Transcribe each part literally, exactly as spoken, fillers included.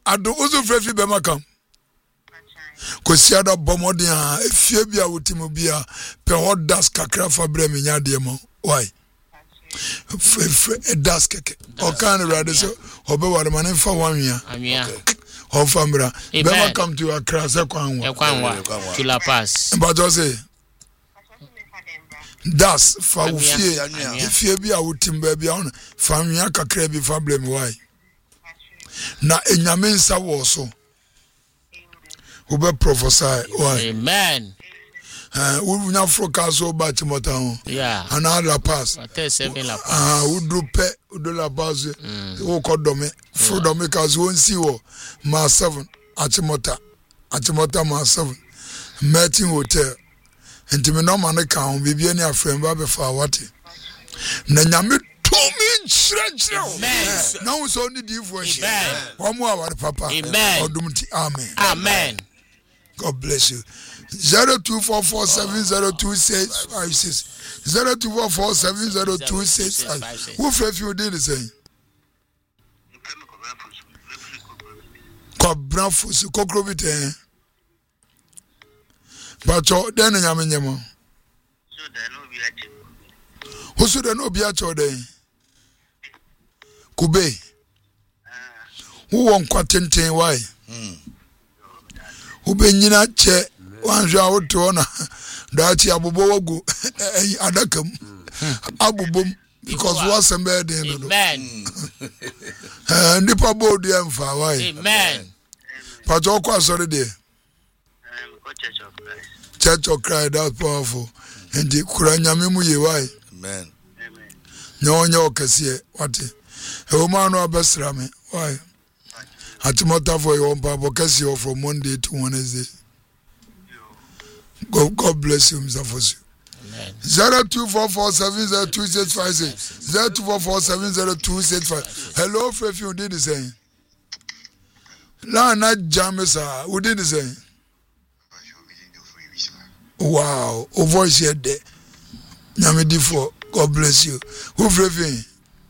ado uzo frefi be makam kosiada bomodi a efie bia wotimo bia pe hot dust kakra fa bre me nya de mo why fe dust keke o kan rade so obe wale man fa wanwia anwia o famra be makam to Accra se kwanwa e kwanwa to La Paz but I say dust fa ufie efie bia wotim ba bia on fa wanwia kakra bi fa bre me why na enyame nsa wo so Ube prophesy. Why? Amen. Uh, we will not focus so bad to Motown. Yeah. Another pass. Ah, we do pay, we do la pass. We call them. For them because we see what ma seven at Mota, at Mota ma seven. Meeting hotel. And to me no man account. We be any friend. Baby for what? Nanyame two min stretch now. Now it's only the voice. One more our papa. Amen. Amen. Amen. God bless you. Zero two four four seven zero two six five six. Zero two four four seven zero two six five. Who for you did the same? Cobra Fusu, Cocrovite. But then I am in Yamo. Who should I know be at your day? Kube. Who won't quatentain why? Ubenyina che wanjwa wotona dati abubo wagu adakam abubom because what's embedded in amen and the pabo de emfa why amen but okwa sorry there Church of Christ Church of Christ that powerful and the kuranyame mu ye why amen amen nyonya okese what e o man no abesra me why Atimota for your papa kasi from Monday to Wednesday. God, God bless you, Mister Fosu. Amen. Zero two four four seven zero two six five six. Zero two four four seven zero two six five. Hello, Fred, you did the same. La na jamesa, who did the same? Wow, o voice here there. Nyame for God bless you. Who Fred?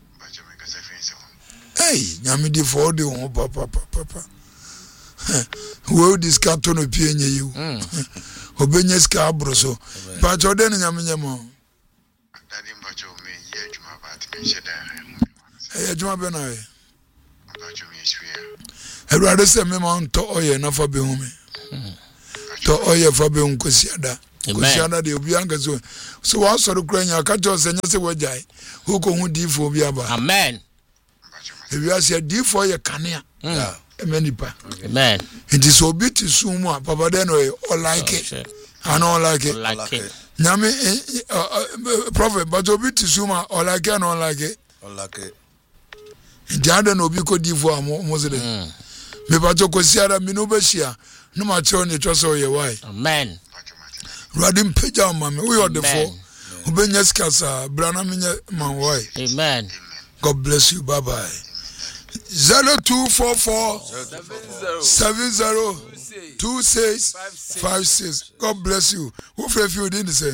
Hey, nyame di for the one papa papa. We discuss to no pie nye you. Obenye ska abroso. Pa chode ne nyame nyamo. Daddy mbacho me ye adwuma ba te sheda. Eh adwuma be na e. Mbacho me shwe. Ewrade se me ma nto oye na fa be hu me. To oye fa be hu kosiada. Kosiada de obi anga so. So wa soro kura nya ka jo se nya se wajai. Hu ko hu di fo bi aba. Amen. If you are said D for your canea, Emenipa. Amen. It is so bit to sumo, Papa Deno, or like it. I don't like it. Like it. Yami, prophet, but a bit to sumo, or like it, or like it. Or like it. Jada no biko D for Mosle. Me Pacho Sierra Minubesia, no macho ni troso ye why. Amen. Radim Peja, mammy, we are the four. Ubenyas Casa, Branaminia, man, why? Amen. God bless you. Bye bye. Zero two four four seven zero two six five six. God bless you. Who for you didn't say?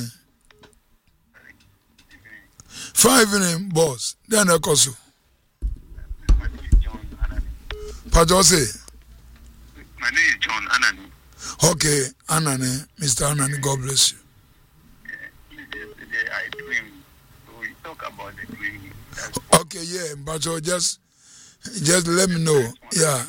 Five name boss. Then I call you. Pajo say. My name is John Anani. Okay, Anani, Mister Anani. God bless you. Yesterday I dreamed. We talk about the dream. Okay, yeah, but just just let me know. Yeah.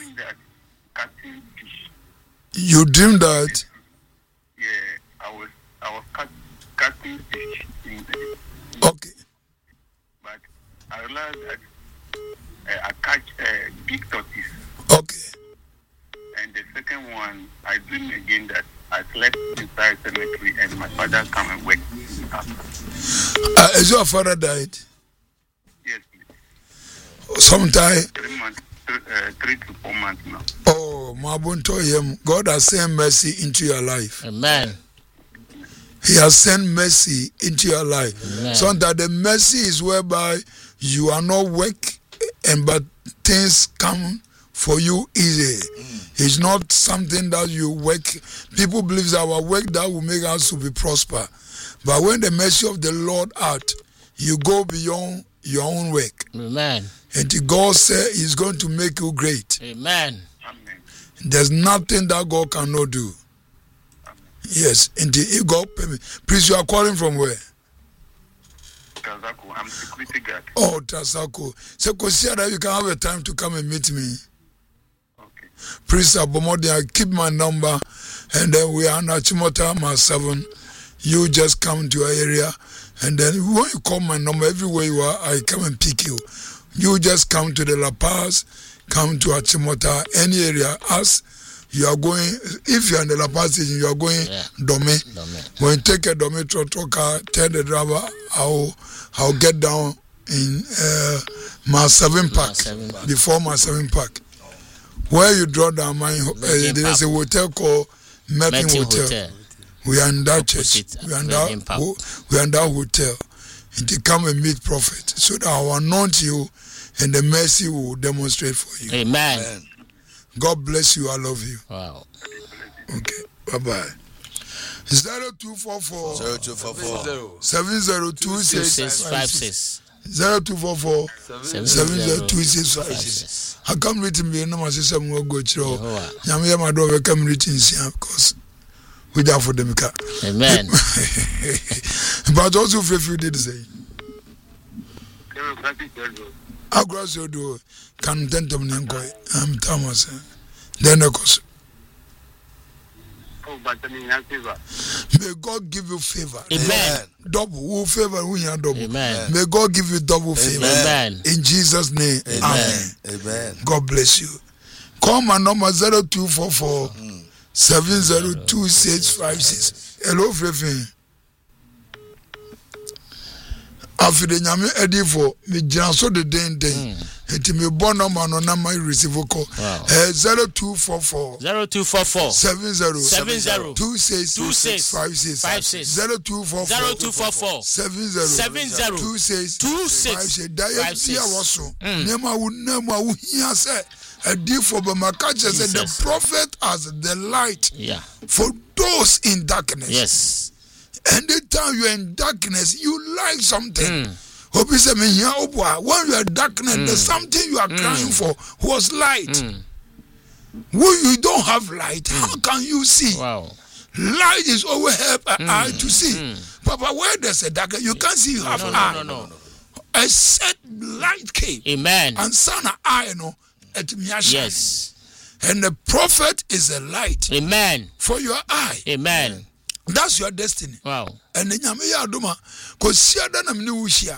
You dreamed that? Yeah, I was I was cut, cutting fish in the, okay. But I realized that uh, I catch a uh, big tortoise. Okay. And the second one, I dreamed again that I slept inside the cemetery and my father come and wake me up. Uh, is your father died? Yes, please. Sometime. Three months, th- uh, three to four months now. Oh, Mabunto him. God has sent mercy into your life. Amen. He has sent mercy into your life. Amen. So that the mercy is whereby you are not weak, and but things come for you easy. Mm. It's not something that you work. People believe that our work that will make us to be prosper. But when the mercy of the Lord out, you go beyond your own work. Amen. And God said He's going to make you great. Amen. Amen. There's nothing that God cannot do. Yes, indeed. God pay me. Please, you are calling from where? Tazako, I'm security guard. Oh, Tasako. So, consider you can have a time to come and meet me. Okay. Please, Abomodi, I keep my number, and then we are in Achimota, my seven. You just come to your area, and then when you call my number, everywhere you are, I come and pick you. You just come to the La Paz, come to Achimota, any area, ask. You are going, if you are in the La Paz station, you are going yeah. Dome. Dome. When you take a Dome to car, tell the driver, I'll, I'll get down in uh, my seven park, before my seven park. Where you draw down, my, uh, there's a hotel called Metin Hotel. Hotel. We are in that church. We are in that, ho- we are in that hotel. And they come and meet prophet, so that I will anoint you, and the mercy will demonstrate for you. Amen. Amen. God bless you. I love you. Wow. Okay. Bye bye. Zero two four four. Zero two four four. Seven zero two six five six. Zero two four four. Seven zero two six five six. I come written me no my sister will go through. Yami my door come written here because we there for them. Amen. But also if you did say. Across your door, can tentum Nankoy, I'm Thomas. Then of course. May God give you favor. Amen. Double who favor we are double. Amen. May God give you double favor. Amen. In Jesus' name. Amen. Amen. Amen. God bless you. Call my number zero two four four seven zero two six five six. Hello, Frefin. After nyame edi for me jina so de den den enti me born number no na my receive call eh zero two four four zero two four four seven zero seven zero two six two six five six five six zero two four four zero two four four seven zero seven zero two six two five six six dia dia woso nema wu nema wu hia say edi for be makache say the prophet as the light yeah for those in darkness. Yes. Anytime you're in darkness, you like something. Mm. When you're in darkness, mm. there's something you are mm. crying for was light. Mm. When you don't have light, mm. how can you see? Wow. Light is always help an mm. eye to see. Mm. Papa, where there's a darkness, you can't see you have no, an no, eye. No, no, no. A set light came. Amen. And son of eye, no, at yes. And the prophet is a light. Amen. For your eye. Amen. That's your destiny. Wow. And then nyame ya adoma ko siada na mne wuhia